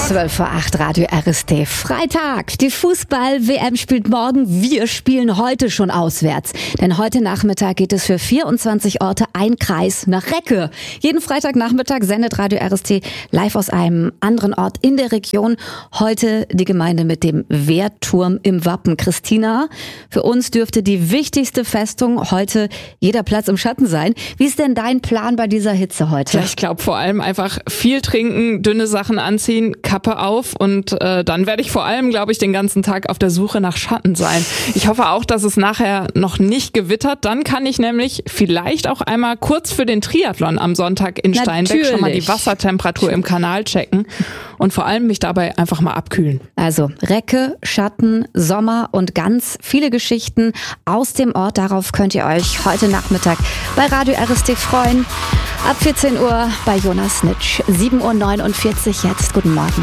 12:08 Radio RST. Freitag. Die Fußball-WM spielt morgen. Wir spielen heute schon auswärts. Denn heute Nachmittag geht es für 24 Orte ein Kreis nach Recke. Jeden Freitagnachmittag sendet Radio RST live aus einem anderen Ort in der Region. Heute die Gemeinde mit dem Wehrturm im Wappen. Christina, für uns dürfte die wichtigste Festung heute jeder Platz im Schatten sein. Wie ist denn dein Plan bei dieser Hitze heute? Ja, ich glaube vor allem einfach viel trinken, dünne Sachen anziehen, Kappe auf und dann werde ich vor allem, glaube ich, den ganzen Tag auf der Suche nach Schatten sein. Ich hoffe auch, dass es nachher noch nicht gewittert. Dann kann ich nämlich vielleicht auch einmal kurz für den Triathlon am Sonntag in Steinbeck schon mal die Wassertemperatur im Kanal checken und vor allem mich dabei einfach mal abkühlen. Also Recke, Schatten, Sommer und ganz viele Geschichten aus dem Ort. Darauf könnt ihr euch heute Nachmittag bei Radio RST freuen. Ab 14 Uhr bei Jonas Nitsch. 7:49 Uhr jetzt. Guten Morgen.